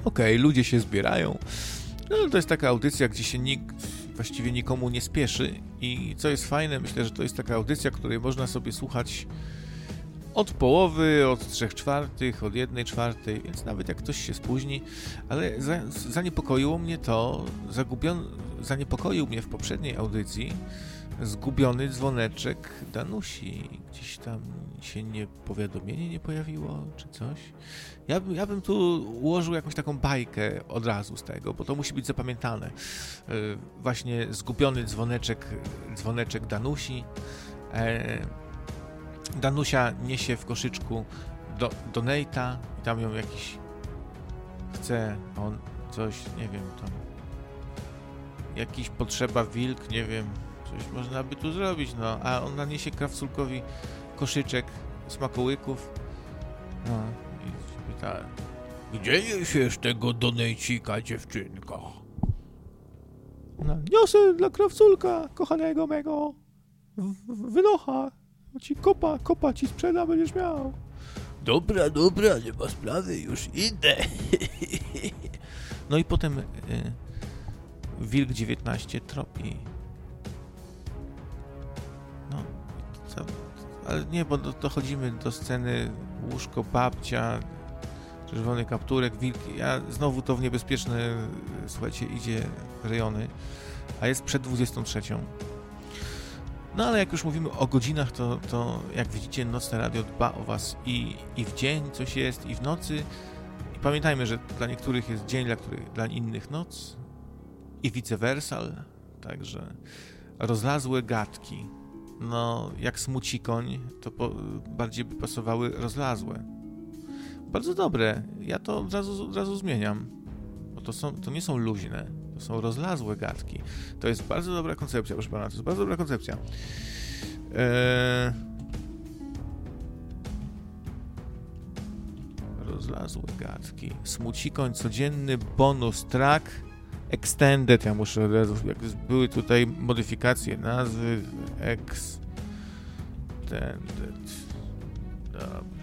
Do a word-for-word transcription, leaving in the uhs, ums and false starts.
Okej, okay, ludzie się zbierają. No, to jest taka audycja, gdzie się nikt właściwie nikomu nie spieszy i co jest fajne, myślę, że to jest taka audycja, której można sobie słuchać od połowy, od trzech czwartych, od jednej czwartej, więc nawet jak ktoś się spóźni, ale za, zaniepokoiło mnie to, zagubion, zaniepokoił mnie w poprzedniej audycji zgubiony dzwoneczek Danusi. Gdzieś tam się nie, powiadomienie nie pojawiło, czy coś. Ja, bym- ja bym tu ułożył jakąś taką bajkę od razu z tego, bo to musi być zapamiętane. Yy, właśnie zgubiony dzwoneczek, dzwoneczek Danusi. E, Danusia niesie w koszyczku do, donate'a i tam ją jakiś chce on coś, nie wiem, tam jakiś potrzeba wilk, nie wiem, coś można by tu zrobić, no, a ona niesie krawculkowi koszyczek smakołyków, no i pyta, gdzie niesiesz tego donate'cika, dziewczynko? No, niosę dla krawculka, kochanego mego, w- w- wynocha, ci kopa, kopa ci sprzeda, będziesz miał. Dobra, dobra, nie ma sprawy, już idę. No i potem y, Wilk dziewiętnaście tropi. No, co, ale nie, bo do, dochodzimy do sceny łóżko, babcia, czerwony kapturek, wilk. Ja znowu to w niebezpieczne, słuchajcie, idzie rejony, a jest przed dwudziestą trzecią. No ale jak już mówimy o godzinach, to, to jak widzicie, Nocne Radio dba o was i, i w dzień coś jest, i w nocy. I pamiętajmy, że dla niektórych jest dzień, dla, których, dla innych noc i vice versa. Także rozlazłe gadki. No, jak smucikoń, to po, bardziej by pasowały rozlazłe. Bardzo dobre. Ja to od razu, od razu zmieniam. Bo to, są, to nie są luźne. To są rozlazłe gadki. To jest bardzo dobra koncepcja, proszę pana. To jest bardzo dobra koncepcja. Eee... Rozlazłe gadki. Smucikoń, codzienny bonus track extended. Ja muszę od razu, jak były tutaj modyfikacje nazwy extended. Dobrze.